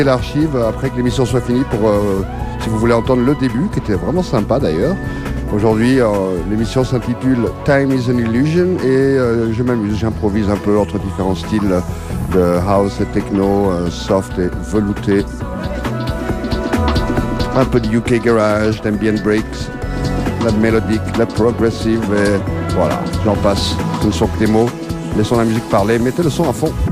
l'archive après que l'émission soit finie pour, si vous voulez entendre le début, qui était vraiment sympa d'ailleurs. Aujourd'hui, l'émission s'intitule Time is an Illusion et je m'amuse, j'improvise un peu entre différents styles de house et techno, soft et velouté. Un peu de UK garage, d'ambient breaks, la mélodique, la progressive et voilà, j'en passe. Ce ne sont que des mots. Laissons la musique parler, mettez le son à fond.